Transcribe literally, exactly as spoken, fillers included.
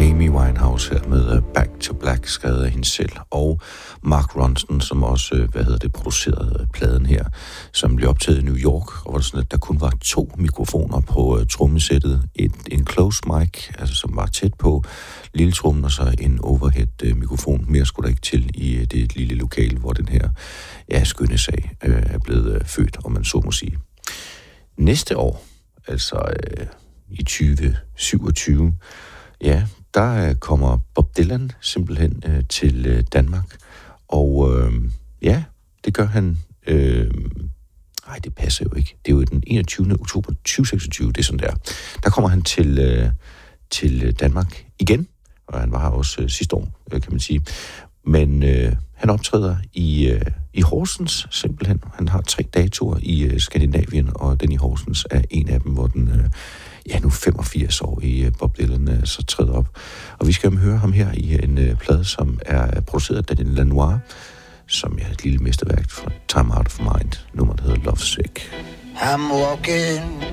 Amy Winehouse her med Back to Black, skrevet af hende selv, og Mark Ronson, som også, hvad hedder det, producerede pladen her, som blev optaget i New York, og hvor det sådan, at der kun var to mikrofoner på uh, trommesættet. Et, en close mic, altså som var tæt på lille trommen, og så en overhead uh, mikrofon. Mere skulle der ikke til i uh, det lille lokale, hvor den her ja, skønne sag uh, er blevet uh, født, om man så må sige. Næste år, altså uh, i tyve syvogtyve, ja, der øh, kommer Bob Dylan simpelthen øh, til øh, Danmark, og øh, ja, det gør han, øh, nej, det passer jo ikke, det er jo den enogtyvende oktober tyve seksogtyve, det er sådan der, der kommer han til, øh, til Danmark igen, og han var her også øh, sidste år, øh, kan man sige, men øh, han optræder i, øh, i Horsens simpelthen, han har tre datoer i øh, Skandinavien, og den i Horsens er en af dem, hvor den øh, ja, nu femogfirs år i Bob Dylan uh, så træder op. Og vi skal jo høre ham her i en uh, plade, som er produceret af Daniel Lanois, som er et lille mesterværk fra Time Out of Mind, nummer der hedder Lovesick. I'm walking